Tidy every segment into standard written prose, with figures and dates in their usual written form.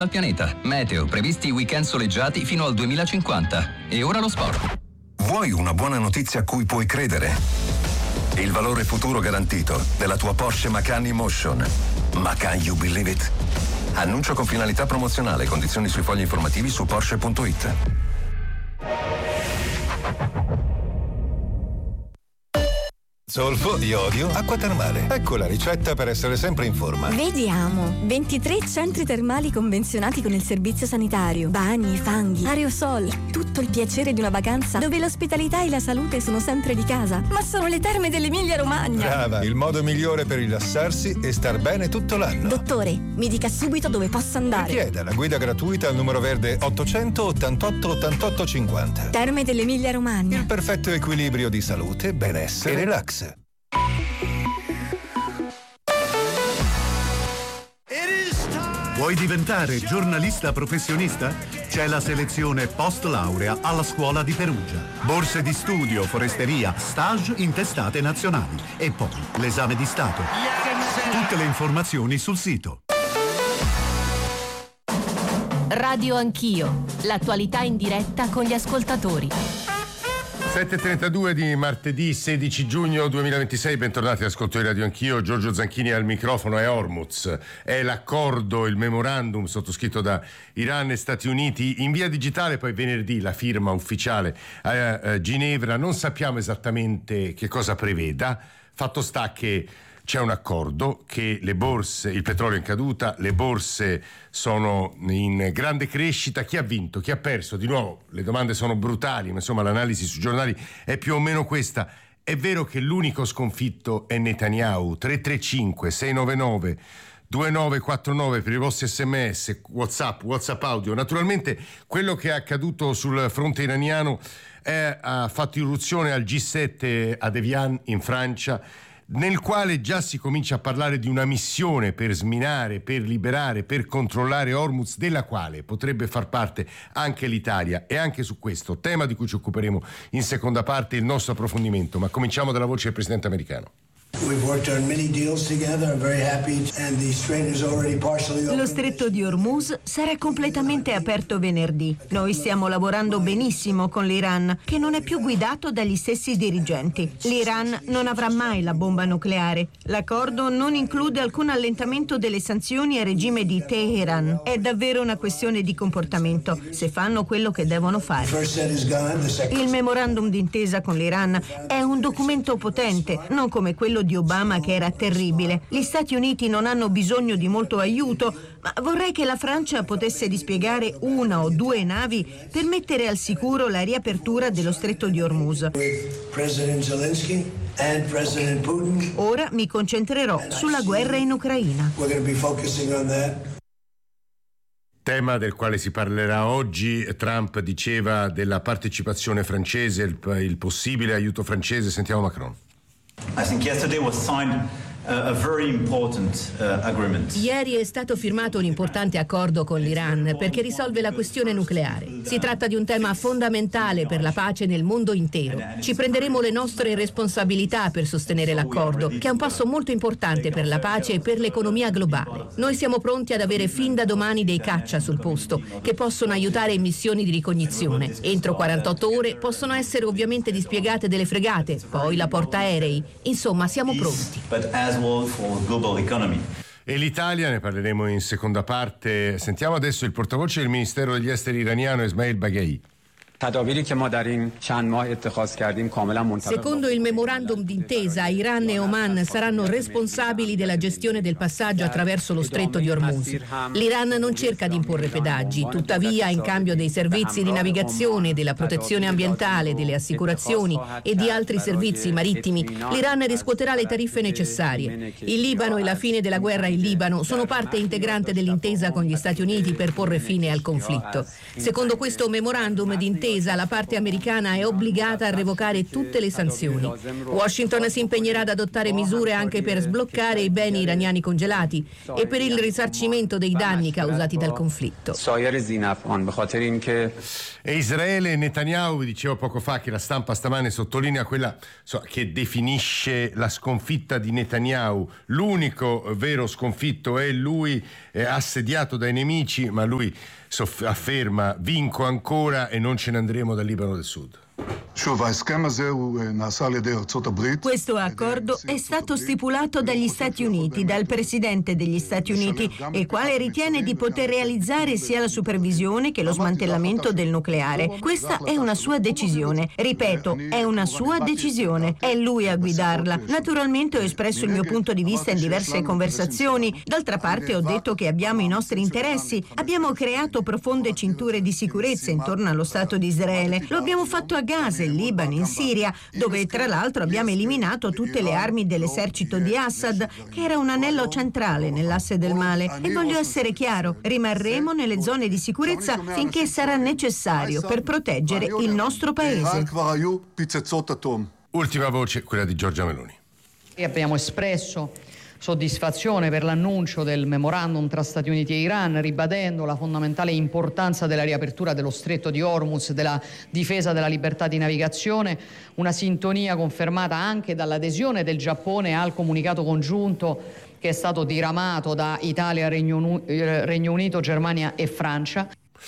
al pianeta. Meteo, previsti weekend soleggiati fino al 2050. E ora lo sport. Vuoi una buona notizia a cui puoi credere? Il valore futuro garantito della tua Porsche Macan E-Motion. Macan, you believe it? Annuncio con finalità promozionale. Condizioni sui fogli informativi su Porsche.it. Zolfo, iodio, acqua termale. Ecco la ricetta per essere sempre in forma. Vediamo. 23 centri termali convenzionati con il servizio sanitario. Bagni, fanghi, aerosol. Tutto il piacere di una vacanza dove l'ospitalità e la salute sono sempre di casa. Ma sono le terme dell'Emilia Romagna. Brava, il modo migliore per rilassarsi e star bene tutto l'anno. Dottore, mi dica subito dove posso andare. Richieda la guida gratuita al numero verde 888 88 50. Terme dell'Emilia Romagna. Il perfetto equilibrio di salute, benessere e relax. Vuoi diventare giornalista professionista? C'è la selezione post laurea alla scuola di Perugia. Borse di studio, foresteria, stage in testate nazionali e poi l'esame di Stato. Tutte le informazioni sul sito. Radio Anch'io, l'attualità in diretta con gli ascoltatori. 7:32 di martedì 16 giugno 2026, bentornati ascoltatori Radio Anch'io, Giorgio Zanchini al microfono. È Hormuz, è l'accordo, il memorandum sottoscritto da Iran e Stati Uniti in via digitale, poi venerdì la firma ufficiale a Ginevra. Non sappiamo esattamente che cosa preveda, fatto sta che c'è un accordo, che le borse, il petrolio è in caduta, le borse sono in grande crescita. Chi ha vinto, chi ha perso? Di nuovo le domande sono brutali, ma insomma l'analisi sui giornali è più o meno questa. È vero che l'unico sconfitto è Netanyahu. 335 699 2949 per i vostri sms, whatsapp audio. Naturalmente quello che è accaduto sul fronte iraniano ha fatto irruzione al G7 ad Evian in Francia, nel quale già si comincia a parlare di una missione per sminare, per liberare, per controllare Hormuz, della quale potrebbe far parte anche l'Italia. E anche su questo tema di cui ci occuperemo in seconda parte il nostro approfondimento, ma cominciamo dalla voce del presidente americano. Lo stretto di Hormuz sarà completamente aperto venerdì. Noi stiamo lavorando benissimo con l'Iran, che non è più guidato dagli stessi dirigenti. L'Iran non avrà mai la bomba nucleare. L'accordo non include alcun allentamento delle sanzioni al regime di Teheran. È davvero una questione di comportamento, se fanno quello che devono fare. Il memorandum d'intesa con l'Iran è un documento potente, non come quello di Obama, che era terribile. Gli Stati Uniti non hanno bisogno di molto aiuto, ma vorrei che la Francia potesse dispiegare una o due navi per mettere al sicuro la riapertura dello stretto di Hormuz. Ora mi concentrerò sulla guerra in Ucraina. Tema del quale si parlerà oggi. Trump diceva della partecipazione francese, il possibile aiuto francese. Sentiamo Macron. I think yesterday was signed a very important agreement. Ieri è stato firmato un importante accordo con l'Iran perché risolve la questione nucleare. Si tratta di un tema fondamentale per la pace nel mondo intero. Ci prenderemo le nostre responsabilità per sostenere l'accordo, che è un passo molto importante per la pace e per l'economia globale. Noi siamo pronti ad avere fin da domani dei caccia sul posto, che possono aiutare in missioni di ricognizione. Entro 48 ore possono essere ovviamente dispiegate delle fregate, poi la portaerei. Insomma, siamo pronti. E l'Italia, ne parleremo in seconda parte. Sentiamo adesso il portavoce del Ministero degli Esteri iraniano, Esmail Baghei. Secondo il memorandum d'intesa, Iran e Oman saranno responsabili della gestione del passaggio attraverso lo stretto di Hormuz. L'Iran non cerca di imporre pedaggi, tuttavia in cambio dei servizi di navigazione, della protezione ambientale, delle assicurazioni e di altri servizi marittimi, l'Iran riscuoterà le tariffe necessarie. Il Libano e la fine della guerra in Libano sono parte integrante dell'intesa con gli Stati Uniti per porre fine al conflitto. Secondo questo memorandum d'intesa, difesa, la parte americana è obbligata a revocare tutte le sanzioni. Washington si impegnerà ad adottare misure anche per sbloccare i beni iraniani congelati e per il risarcimento dei danni causati dal conflitto. E Israele, Netanyahu, vi dicevo poco fa che la stampa stamane sottolinea quella che definisce la sconfitta di Netanyahu. L'unico vero sconfitto è lui, assediato dai nemici, ma lui afferma: vinco ancora e non ce ne andremo dal Libano del Sud. Questo accordo è stato stipulato dagli Stati Uniti, dal Presidente degli Stati Uniti, il quale ritiene di poter realizzare sia la supervisione che lo smantellamento del nucleare. Questa è una sua decisione. Ripeto, è una sua decisione. È lui a guidarla. Naturalmente ho espresso il mio punto di vista in diverse conversazioni. D'altra parte ho detto che abbiamo i nostri interessi. Abbiamo creato profonde cinture di sicurezza intorno allo Stato di Israele. Lo abbiamo fatto a Gaza, in Libano, in Siria, dove tra l'altro abbiamo eliminato tutte le armi dell'esercito di Assad, che era un anello centrale nell'asse del male. E voglio essere chiaro, rimarremo nelle zone di sicurezza finché sarà necessario per proteggere il nostro paese. Ultima voce, quella di Giorgia Meloni. Abbiamo espresso soddisfazione per l'annuncio del memorandum tra Stati Uniti e Iran, ribadendo la fondamentale importanza della riapertura dello stretto di Hormuz, della difesa della libertà di navigazione, una sintonia confermata anche dall'adesione del Giappone al comunicato congiunto che è stato diramato da Italia, Regno Unito, Germania e Francia.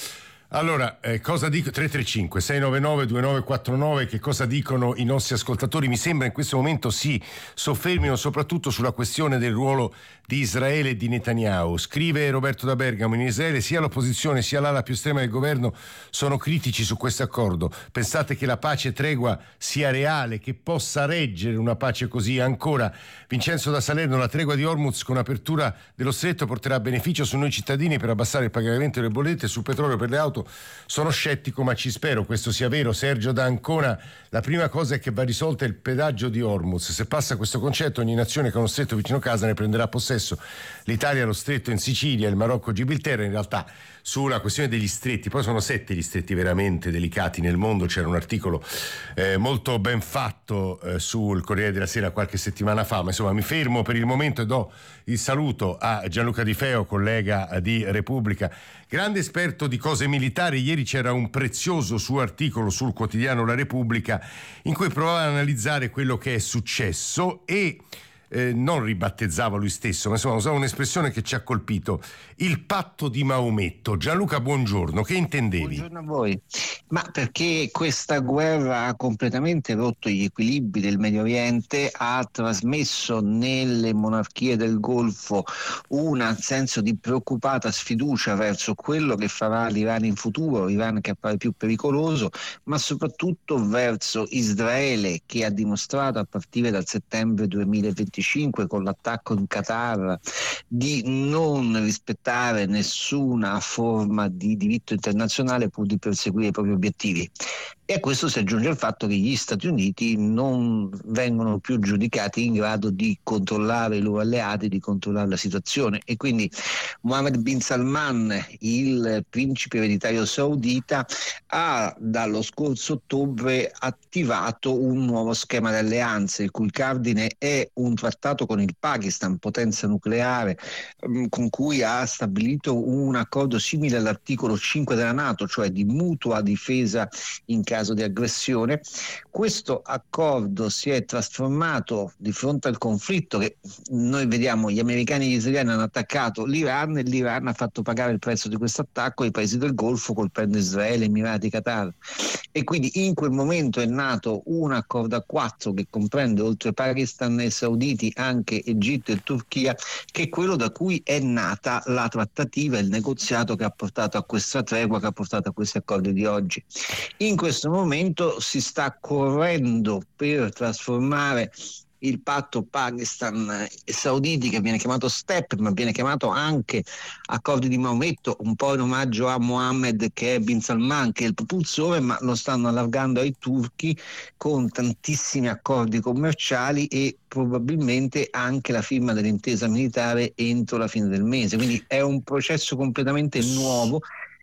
Allora, cosa dico? 335 699 2949, che cosa dicono i nostri ascoltatori? Mi sembra in questo momento si soffermino soprattutto sulla questione del ruolo di Israele e di Netanyahu. Scrive Roberto da Bergamo: in Israele sia l'opposizione sia l'ala più estrema del governo sono critici su questo accordo. Pensate che la pace tregua sia reale, che possa reggere una pace così? Ancora Vincenzo da Salerno: la tregua di Hormuz con apertura dello stretto porterà beneficio su noi cittadini per abbassare il pagamento delle bollette, sul petrolio, per le auto. Sono scettico ma ci spero questo sia vero. Sergio da Ancona: la prima cosa è che va risolta il pedaggio di Hormuz. Se passa questo concetto, ogni nazione che ha uno stretto vicino casa ne prenderà possesso. L'Italia ha lo stretto in Sicilia, il Marocco Gibilterra. In realtà sulla questione degli stretti, poi sono 7 gli stretti veramente delicati nel mondo. C'era un articolo molto ben fatto sul Corriere della Sera qualche settimana fa, ma insomma mi fermo per il momento e do il saluto a Gianluca Di Feo, collega di Repubblica, grande esperto di cose militari. Ieri c'era un prezioso suo articolo sul quotidiano La Repubblica in cui provava ad analizzare quello che è successo e non ribattezzava lui stesso, ma insomma usava un'espressione che ci ha colpito: il patto di Maometto. Gianluca, buongiorno, che intendevi? Buongiorno a voi. Ma perché questa guerra ha completamente rotto gli equilibri del Medio Oriente, ha trasmesso nelle monarchie del Golfo un senso di preoccupata sfiducia verso quello che farà l'Iran in futuro, l'Iran che appare più pericoloso, ma soprattutto verso Israele, che ha dimostrato a partire dal settembre 2025 con l'attacco in Qatar di non rispettare nessuna forma di diritto internazionale pur di perseguire i propri obiettivi. E a questo si aggiunge il fatto che gli Stati Uniti non vengono più giudicati in grado di controllare i loro alleati, di controllare la situazione, e quindi Mohammed bin Salman, il principe ereditario saudita, ha dallo scorso ottobre attivato un nuovo schema di alleanze, il cui cardine è un trattato con il Pakistan, potenza nucleare, con cui ha stabilito un accordo simile all'articolo 5 della NATO, cioè di mutua difesa in caso di aggressione. Questo accordo si è trasformato di fronte al conflitto che noi vediamo: gli americani e gli israeliani hanno attaccato l'Iran e l'Iran ha fatto pagare il prezzo di questo attacco ai paesi del Golfo, colpendo Israele, Emirati, Qatar. E quindi in quel momento è nato un accordo a 4 che comprende, oltre Pakistan e Sauditi, anche Egitto e Turchia, che è quello da cui è nata la trattativa, il negoziato che ha portato a questa tregua, che ha portato a questi accordi di oggi. In questo momento si sta correndo per trasformare il patto Pakistan e Sauditi, che viene chiamato STEP, ma viene chiamato anche accordi di Maometto, un po' in omaggio a Mohammed, che è bin Salman, che è il propulsore, ma lo stanno allargando ai turchi con tantissimi accordi commerciali e probabilmente anche la firma dell'intesa militare entro la fine del mese. Quindi è un processo completamente nuovo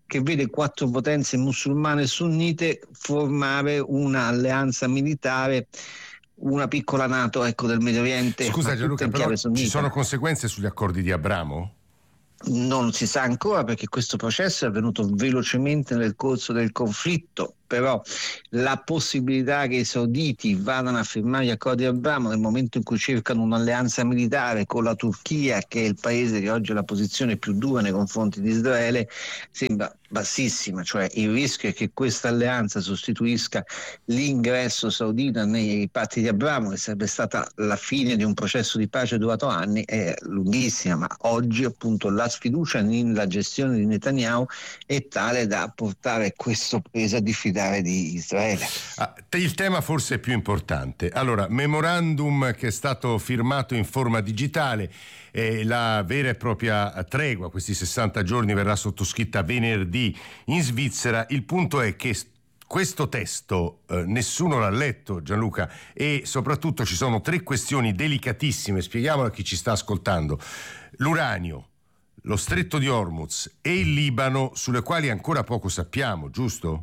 che vede 4 potenze musulmane sunnite formare un'alleanza militare, una piccola NATO, ecco, del Medio Oriente. Scusa Gianluca, però ci sono conseguenze sugli accordi di Abramo? Non si sa ancora, perché questo processo è avvenuto velocemente nel corso del conflitto, però la possibilità che i sauditi vadano a firmare gli accordi di Abramo nel momento in cui cercano un'alleanza militare con la Turchia, che è il paese che oggi ha la posizione più dura nei confronti di Israele, sembra bassissima. Cioè il rischio è che questa alleanza sostituisca l'ingresso saudita nei patti di Abramo, che sarebbe stata la fine di un processo di pace durato anni, è lunghissima, ma oggi appunto la sfiducia nella gestione di Netanyahu è tale da portare questo paese a diffidare di Israele. Il tema forse è più importante. Allora, memorandum che è stato firmato in forma digitale, la vera e propria tregua, questi 60 giorni, verrà sottoscritta venerdì in Svizzera. Il punto è che questo testo nessuno l'ha letto, Gianluca, e soprattutto ci sono 3 questioni delicatissime, spieghiamolo a chi ci sta ascoltando: l'uranio, lo stretto di Hormuz e il Libano, sulle quali ancora poco sappiamo, giusto?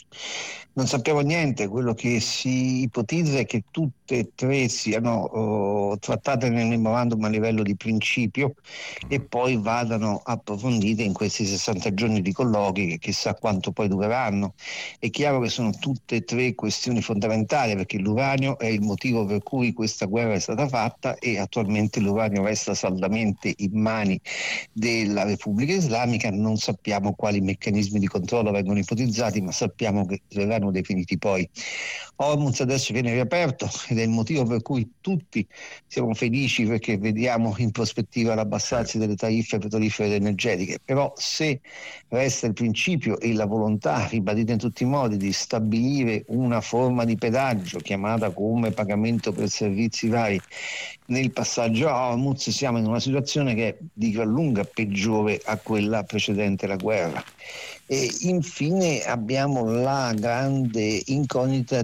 Non sappiamo niente. Quello che si ipotizza è che tutte e 3 siano trattate nel memorandum a livello di principio e poi vadano approfondite in questi 60 giorni di colloqui, che chissà quanto poi dureranno. È chiaro che sono tutte e 3 questioni fondamentali, perché l'uranio è il motivo per cui questa guerra è stata fatta e attualmente l'uranio resta saldamente in mani della Repubblica Islamica. Non sappiamo quali meccanismi di controllo vengono ipotizzati, ma sappiamo che verranno definiti poi. Hormuz adesso viene riaperto ed è il motivo per cui tutti siamo felici, perché vediamo in prospettiva l'abbassarsi delle tariffe petrolifere ed energetiche. Però se resta il principio e la volontà ribadita in tutti i modi di stabilire una forma di pedaggio chiamata come pagamento per servizi vari nel passaggio a Hormuz, siamo in una situazione che è di gran lunga peggiore a quella precedente la guerra. E infine abbiamo la grande incognita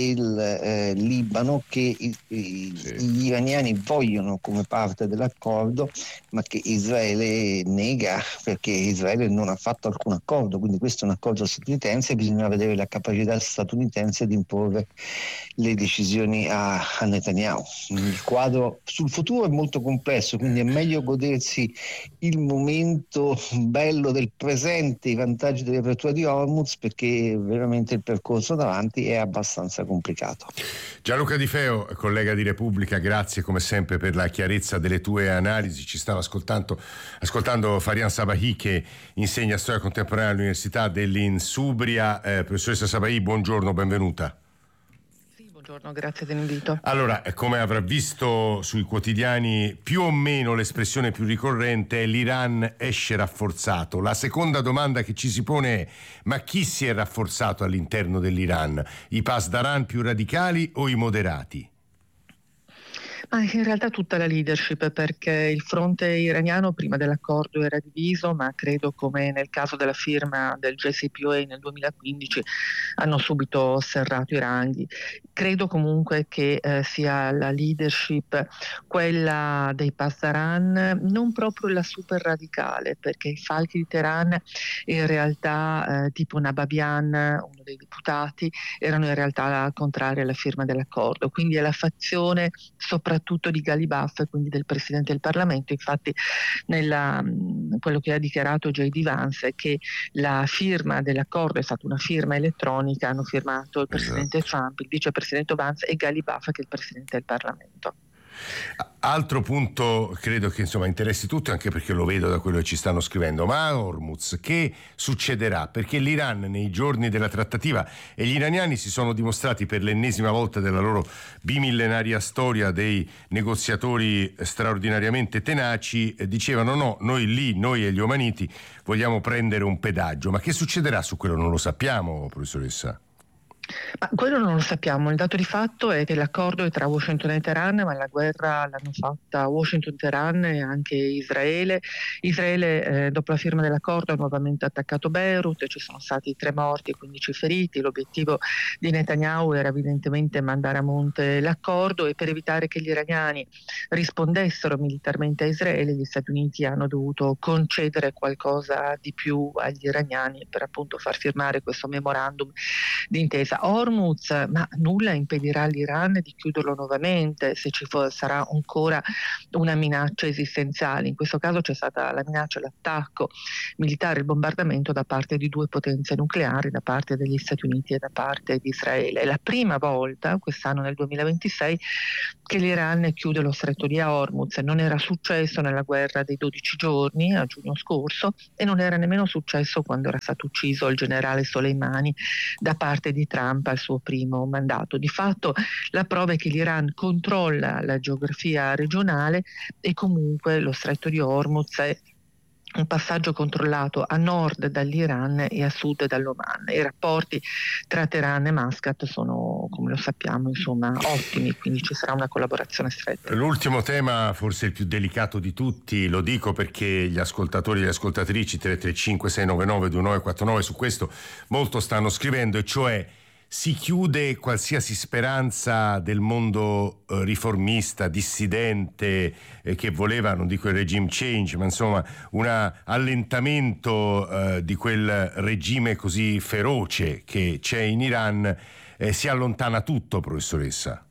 del Libano, che gli iraniani vogliono come parte dell'accordo, ma che Israele nega, perché Israele non ha fatto alcun accordo. Quindi questo è un accordo statunitense e bisogna vedere la capacità statunitense di imporre le decisioni a Netanyahu. Il quadro sul futuro è molto complesso, quindi è meglio godersi il momento bello del presente, i vantaggi della riapertura di Hormuz, perché veramente il percorso davanti è abbastanza complicato. Gianluca Di Feo, collega di Repubblica, grazie come sempre per la chiarezza delle tue analisi. Ci stava ascoltando Farian Sabahi, che insegna storia contemporanea all'Università dell'Insubria. Professoressa Sabahi, buongiorno, benvenuta. Buongiorno, grazie dell'invito. Allora, come avrà visto sui quotidiani, più o meno l'espressione più ricorrente è: l'Iran esce rafforzato. La seconda domanda che ci si pone è: ma chi si è rafforzato all'interno dell'Iran? I pasdaran più radicali o i moderati? Ma in realtà tutta la leadership, perché il fronte iraniano prima dell'accordo era diviso, ma credo, come nel caso della firma del JCPOA nel 2015, hanno subito serrato i ranghi. Credo comunque che sia la leadership quella dei pasdaran, non proprio la super radicale, perché i falchi di Teheran in realtà tipo Nababian, uno dei deputati, erano in realtà contrari alla firma dell'accordo, quindi è la fazione soprattutto di Ghalibaf, quindi del Presidente del Parlamento. Infatti quello che ha dichiarato J.D. Vance è che la firma dell'accordo è stata una firma elettronica, hanno firmato il Presidente Trump, il Vicepresidente Vance e Ghalibaf, che è il Presidente del Parlamento. Altro punto, credo che interessi tutti, anche perché lo vedo da quello che ci stanno scrivendo, ma a Hormuz che succederà? Perché l'Iran nei giorni della trattativa, e gli iraniani si sono dimostrati per l'ennesima volta della loro bimillenaria storia dei negoziatori straordinariamente tenaci, dicevano no, noi e gli omaniti vogliamo prendere un pedaggio. Ma che succederà su quello non lo sappiamo, professoressa. Ma quello non lo sappiamo, il dato di fatto è che l'accordo è tra Washington e Teheran, ma la guerra l'hanno fatta Washington, Teheran e anche Israele. Israele dopo la firma dell'accordo ha nuovamente attaccato Beirut, ci sono stati 3 morti e 15 feriti. L'obiettivo di Netanyahu era evidentemente mandare a monte l'accordo, e per evitare che gli iraniani rispondessero militarmente a Israele, gli Stati Uniti hanno dovuto concedere qualcosa di più agli iraniani per appunto far firmare questo memorandum d'intesa. Hormuz, ma nulla impedirà all'Iran di chiuderlo nuovamente se ci sarà ancora una minaccia esistenziale. In questo caso c'è stata la minaccia, l'attacco militare, il bombardamento da parte di 2 potenze nucleari, da parte degli Stati Uniti e da parte di Israele. È la prima volta quest'anno, nel 2026, che l'Iran chiude lo stretto di Hormuz. Non era successo nella guerra dei 12 giorni a giugno scorso, e non era nemmeno successo quando era stato ucciso il generale Soleimani da parte di Trump al suo primo mandato. Di fatto la prova è che l'Iran controlla la geografia regionale, e comunque lo stretto di Hormuz è un passaggio controllato a nord dall'Iran e a sud dall'Oman. I rapporti tra Teheran e Muscat sono, come lo sappiamo, insomma, ottimi, quindi ci sarà una collaborazione stretta. L'ultimo tema, forse il più delicato di tutti, lo dico perché gli ascoltatori e le ascoltatrici 335 699 2949 su questo molto stanno scrivendo, e cioè: si chiude qualsiasi speranza del mondo riformista, dissidente, che voleva, non dico il regime change, ma insomma un allentamento di quel regime così feroce che c'è in Iran. Si allontana tutto, professoressa?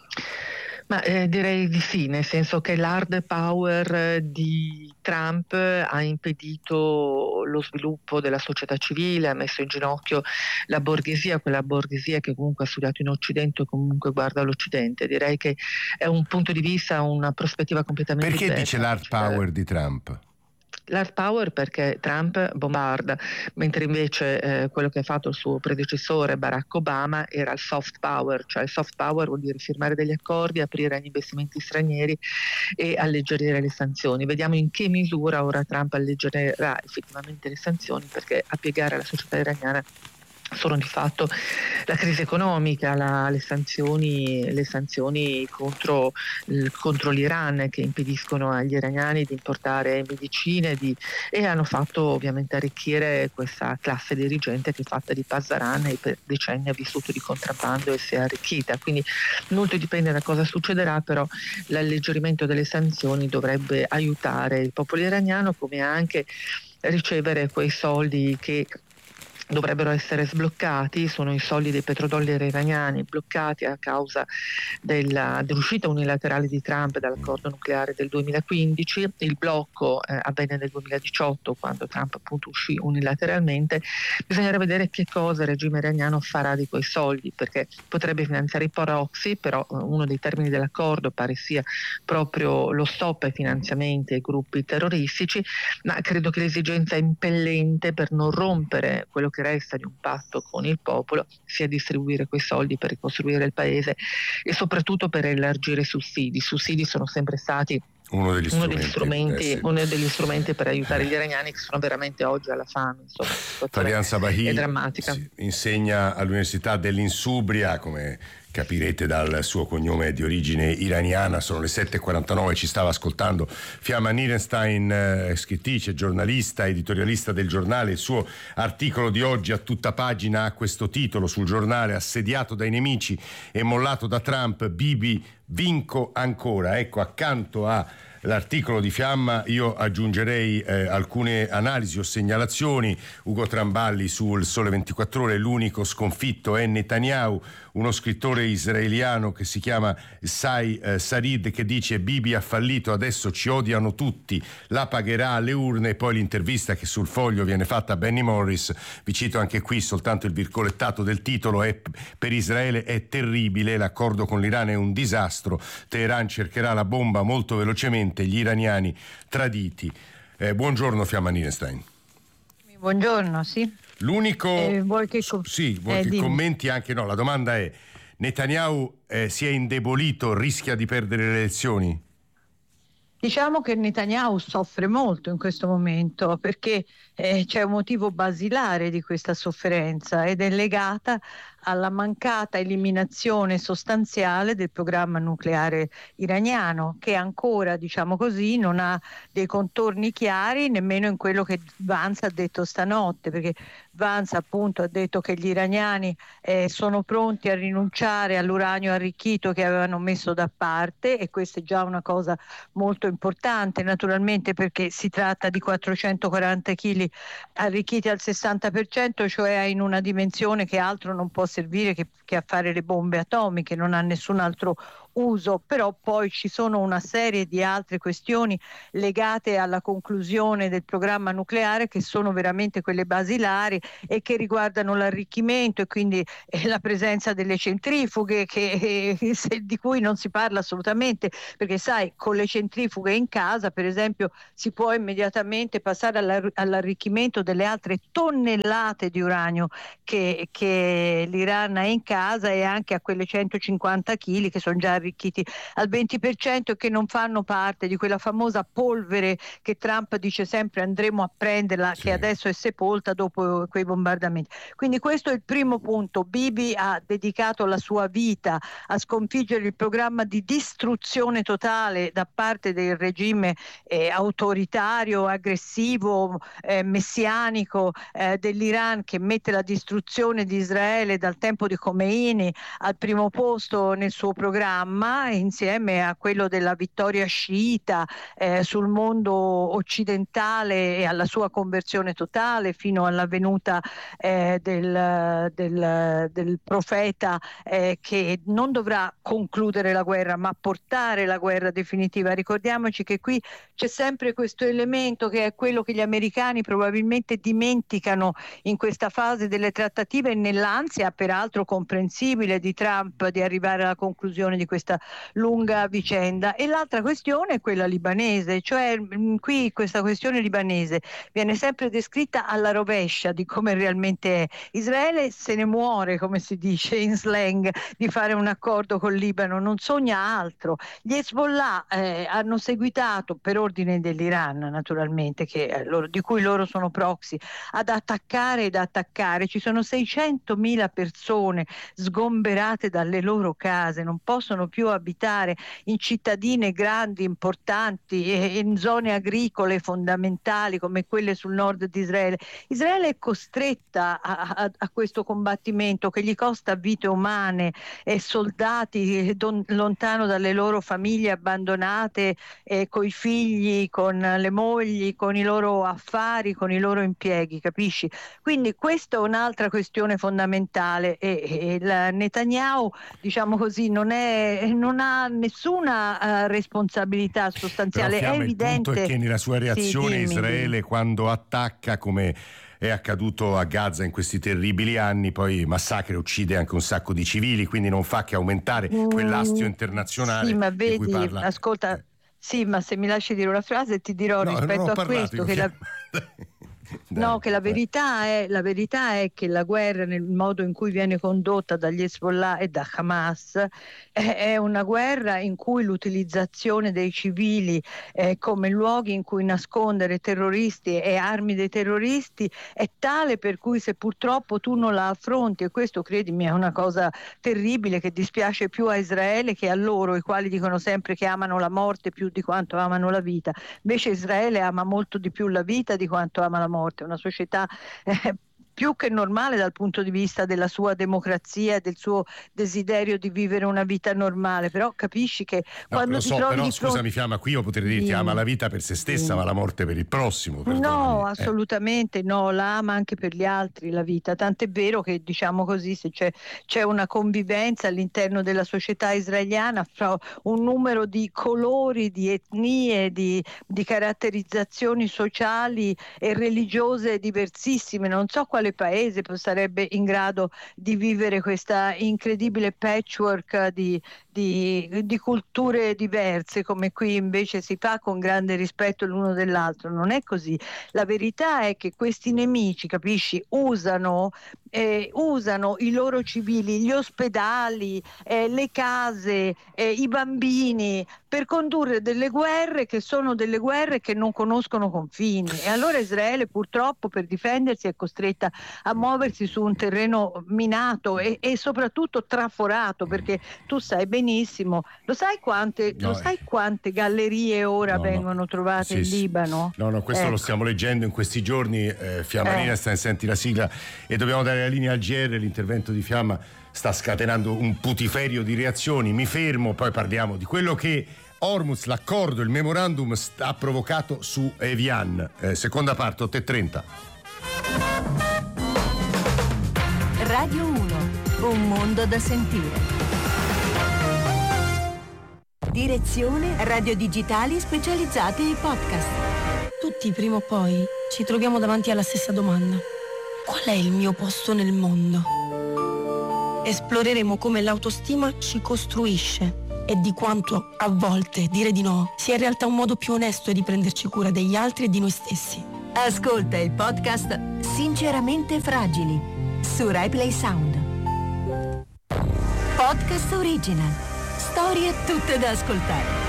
Ma direi di sì, nel senso che l'hard power di Trump ha impedito lo sviluppo della società civile, ha messo in ginocchio la borghesia, quella borghesia che comunque ha studiato in Occidente e comunque guarda all'Occidente. Direi che è un punto di vista, una prospettiva completamente diversa. Perché dice l'hard power di Trump? L'hard power perché Trump bombarda, mentre invece quello che ha fatto il suo predecessore Barack Obama era il soft power. Cioè il soft power vuol dire firmare degli accordi, aprire agli investimenti stranieri e alleggerire le sanzioni. Vediamo in che misura ora Trump alleggerirà effettivamente le sanzioni, perché a piegare la società iraniana sono di fatto la crisi economica, le sanzioni contro l'Iran, che impediscono agli iraniani di importare medicine e hanno fatto ovviamente arricchire questa classe dirigente che è fatta di Pazaran e per decenni ha vissuto di contrabbando e si è arricchita. Quindi molto dipende da cosa succederà, però l'alleggerimento delle sanzioni dovrebbe aiutare il popolo iraniano, come anche ricevere quei soldi che dovrebbero essere sbloccati. Sono i soldi dei petrodollari iraniani bloccati a causa dell'uscita unilaterale di Trump dall'accordo nucleare del 2015. Il blocco avvenne nel 2018, quando Trump appunto uscì unilateralmente. Bisognerà vedere che cosa il regime iraniano farà di quei soldi, perché potrebbe finanziare i proxy, però uno dei termini dell'accordo pare sia proprio lo stop ai finanziamenti ai gruppi terroristici, ma credo che l'esigenza impellente per non rompere quello che resta di un patto con il popolo sia distribuire quei soldi per ricostruire il paese e soprattutto per elargire sussidi. I sussidi sono sempre stati uno degli strumenti per aiutare gli iraniani, che sono veramente oggi alla fame. Insomma, Farian Sabahi è drammatica. Insegna all'Università dell'Insubria, come capirete dal suo cognome di origine iraniana. Sono le 7:49, ci stava ascoltando Fiamma Nierenstein, scrittrice, giornalista, editorialista del giornale. Il suo articolo di oggi a tutta pagina ha questo titolo sul giornale: assediato dai nemici e mollato da Trump, Bibi vinco ancora. Ecco, accanto all'articolo di Fiamma io aggiungerei alcune analisi o segnalazioni. Ugo Tramballi sul Sole 24 Ore: l'unico sconfitto è Netanyahu. Uno scrittore israeliano che si chiama Sarid, che dice: Bibi ha fallito, adesso ci odiano tutti, la pagherà alle urne. Poi l'intervista che sul Foglio viene fatta a Benny Morris, vi cito anche qui soltanto il virgolettato del titolo: per Israele è terribile, l'accordo con l'Iran è un disastro, Teheran cercherà la bomba molto velocemente, gli iraniani traditi. Buongiorno Fiamma Nierenstein. Buongiorno, sì. L'unico vuoi che commenti anche? No, la domanda è: Netanyahu si è indebolito, rischia di perdere le elezioni? Diciamo che Netanyahu soffre molto in questo momento, perché c'è un motivo basilare di questa sofferenza ed è legata alla mancata eliminazione sostanziale del programma nucleare iraniano, che ancora, diciamo così, non ha dei contorni chiari nemmeno in quello che Vance ha detto stanotte, perché Vance appunto ha detto che gli iraniani sono pronti a rinunciare all'uranio arricchito che avevano messo da parte, e questa è già una cosa molto importante naturalmente, perché si tratta di 440 kg arricchiti al 60%, cioè in una dimensione che altro non può servire che a fare le bombe atomiche, non ha nessun altro uso. Però poi ci sono una serie di altre questioni legate alla conclusione del programma nucleare, che sono veramente quelle basilari e che riguardano l'arricchimento e quindi la presenza delle centrifughe, di cui non si parla assolutamente, perché sai, con le centrifughe in casa per esempio si può immediatamente passare all'arricchimento delle altre tonnellate di uranio che l'Iran ha in casa, e anche a quelle 150 kg che sono già arricchiti al 20% e che non fanno parte di quella famosa polvere che Trump dice sempre andremo a prenderla, che adesso è sepolta dopo quei bombardamenti. Quindi questo è il primo punto. Bibi ha dedicato la sua vita a sconfiggere il programma di distruzione totale da parte del regime autoritario, aggressivo, messianico dell'Iran, che mette la distruzione di Israele dal tempo di Khomeini al primo posto nel suo programma, insieme a quello della vittoria sciita sul mondo occidentale e alla sua conversione totale fino alla venuta del profeta che non dovrà concludere la guerra ma portare la guerra definitiva. Ricordiamoci che qui c'è sempre questo elemento che è quello che gli americani probabilmente dimenticano in questa fase delle trattative e nell'ansia peraltro comprensibile di Trump di arrivare alla conclusione di questa lunga vicenda. E l'altra questione è quella libanese, cioè qui questa questione libanese viene sempre descritta alla rovescia di come realmente è. Israele se ne muore, come si dice in slang, di fare un accordo col Libano, non sogna altro. Gli Hezbollah hanno seguitato, per ordine dell'Iran naturalmente, di cui loro sono proxy, ad attaccare ed attaccare. Ci sono 600.000 persone sgomberate dalle loro case, non possono più abitare in cittadine grandi, importanti, in zone agricole fondamentali come quelle sul nord di Israele. Israele è costretta a questo combattimento che gli costa vite umane e soldati lontano dalle loro famiglie, abbandonate, coi figli, con le mogli, con i loro affari, con i loro impieghi, capisci? Quindi questa è un'altra questione fondamentale e Netanyahu, diciamo così, non ha nessuna responsabilità sostanziale. Però, è evidente. Il punto è che nella sua reazione Israele, quando attacca, come è accaduto a Gaza in questi terribili anni, poi massacra e uccide anche un sacco di civili, quindi non fa che aumentare quell'astio internazionale. Sì, ma di vedi, cui parla. Ascolta, sì, ma se mi lasci dire una frase ti dirò rispetto a questo che che la verità è che la guerra, nel modo in cui viene condotta dagli Hezbollah e da Hamas, è una guerra in cui l'utilizzazione dei civili come luoghi in cui nascondere terroristi e armi dei terroristi è tale per cui, se purtroppo tu non la affronti, e questo credimi è una cosa terribile che dispiace più a Israele che a loro, i quali dicono sempre che amano la morte più di quanto amano la vita, invece Israele ama molto di più la vita di quanto ama la morte. È una società più che normale dal punto di vista della sua democrazia e del suo desiderio di vivere una vita normale, però capisci che quando ti trovi però scusami Fiamma, qui io potrei dirti ama la vita per se stessa ma la morte per il prossimo. No, assolutamente no, la ama anche per gli altri la vita, tant'è vero che, diciamo così, se c'è una convivenza all'interno della società israeliana fra un numero di colori, di etnie, di caratterizzazioni sociali e religiose diversissime, non so quale paese sarebbe in grado di vivere questa incredibile patchwork di culture diverse, come qui invece si fa con grande rispetto l'uno dell'altro. Non è così. La verità è che questi nemici, capisci, usano i loro civili, gli ospedali, le case, i bambini, per condurre delle guerre che sono delle guerre che non conoscono confini. E allora Israele purtroppo per difendersi è costretta a muoversi su un terreno minato e soprattutto traforato, perché tu sai benissimo, lo sai quante gallerie ora vengono trovate in Libano? No, questo lo stiamo leggendo in questi giorni. Fiammarina, senti la sigla e dobbiamo dare la linea al GR. L'intervento di Fiamma sta scatenando un putiferio di reazioni. Mi fermo, poi parliamo di quello che Hormuz, l'accordo, il memorandum ha provocato su Evian. Seconda parte, 8:30. Radio 1, un mondo da sentire. Direzione Radio Digitali Specializzati in Podcast. Tutti prima o poi ci troviamo davanti alla stessa domanda: qual è il mio posto nel mondo? Esploreremo come l'autostima ci costruisce e di quanto a volte dire di no sia in realtà un modo più onesto di prenderci cura degli altri e di noi stessi. Ascolta il podcast Sinceramente Fragili su RaiPlay Sound. Podcast original. Storie tutte da ascoltare.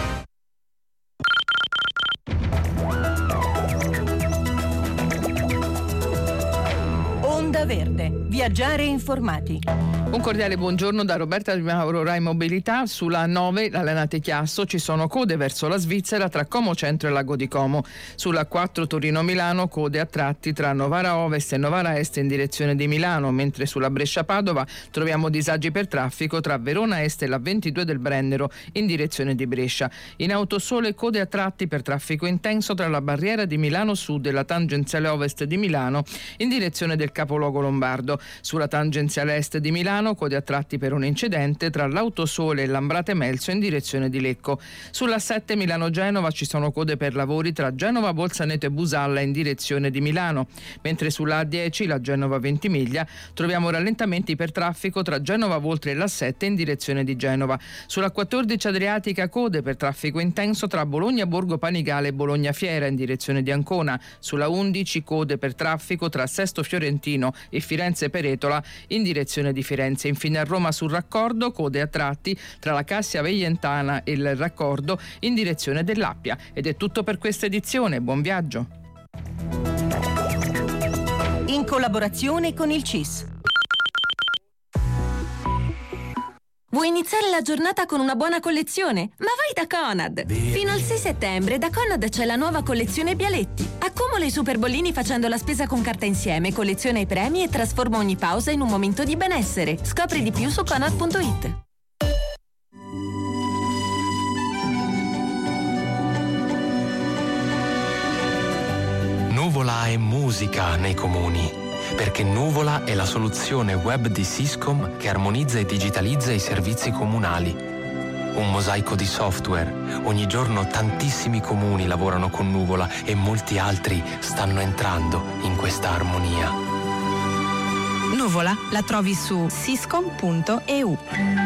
Onda Verde. Viaggiare informati. Un cordiale buongiorno da Roberta Di Mauro, Rai Mobilità. Sulla 9, la Lanate-Chiasso, ci sono code verso la Svizzera tra Como Centro e Lago di Como. Sulla 4 Torino-Milano, code a tratti tra Novara Ovest e Novara Est in direzione di Milano, mentre sulla Brescia-Padova troviamo disagi per traffico tra Verona Est e la 22 del Brennero in direzione di Brescia. In Autosole code a tratti per traffico intenso tra la barriera di Milano Sud e la tangenziale Ovest di Milano in direzione del capoluogo lombardo. Sulla tangenziale Est di Milano code a tratti per un incidente tra l'Autosole e l'Ambrate Melzo in direzione di Lecco. Sulla 7 Milano-Genova ci sono code per lavori tra Genova, Bolzaneto e Busalla in direzione di Milano, mentre sulla A10, la Genova-Ventimiglia, troviamo rallentamenti per traffico tra Genova Voltri e la 7 in direzione di Genova. Sulla 14 Adriatica code per traffico intenso tra Bologna Borgo Panigale e Bologna Fiera in direzione di Ancona. Sulla 11 code per traffico tra Sesto Fiorentino e Firenze Peretola in direzione di Firenze. Infine a Roma sul raccordo code a tratti tra la Cassia Veientana e il raccordo in direzione dell'Appia. Ed è tutto per questa edizione. Buon viaggio. In collaborazione con il CIS. Vuoi iniziare la giornata con una buona collezione? Ma vai da Conad! Fino al 6 settembre da Conad c'è la nuova collezione Bialetti. Accumula i super bollini facendo la spesa con carta insieme, colleziona i premi e trasforma ogni pausa in un momento di benessere. Scopri di più su Conad.it. Nuvola è musica nei comuni. Perché Nuvola è la soluzione web di Syscom che armonizza e digitalizza i servizi comunali. Un mosaico di software. Ogni giorno tantissimi comuni lavorano con Nuvola e molti altri stanno entrando in questa armonia. Nuvola la trovi su syscom.eu.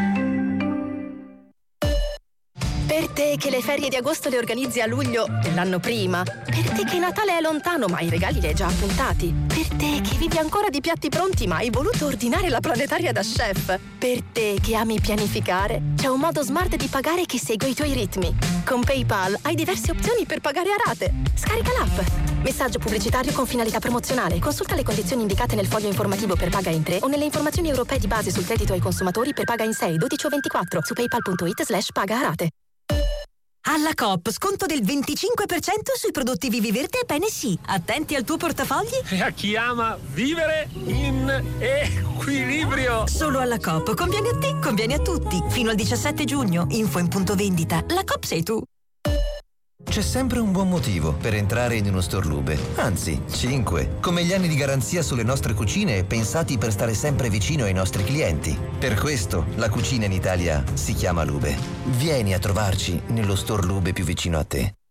Per te che le ferie di agosto le organizzi a luglio dell'anno prima. Per te che Natale è lontano ma i regali li hai già appuntati. Per te che vivi ancora di piatti pronti ma hai voluto ordinare la planetaria da chef. Per te che ami pianificare, c'è un modo smart di pagare che segue i tuoi ritmi. Con PayPal hai diverse opzioni per pagare a rate. Scarica l'app. Messaggio pubblicitario con finalità promozionale. Consulta le condizioni indicate nel foglio informativo per paga in 3 o nelle informazioni europee di base sul credito ai consumatori per paga in 6, 12 o 24 su paypal.it/paga a rate. Alla Coop, sconto del 25% sui prodotti Viviverde e PNC. Attenti al tuo portafogli. E a chi ama vivere in equilibrio. Solo alla Coop. Conviene a te, conviene a tutti. Fino al 17 giugno. Info in punto vendita. La Coop sei tu. C'è sempre un buon motivo per entrare in uno store Lube. Anzi, 5. Come gli anni di garanzia sulle nostre cucine pensati per stare sempre vicino ai nostri clienti. Per questo la cucina in Italia si chiama Lube. Vieni a trovarci nello store Lube più vicino a te.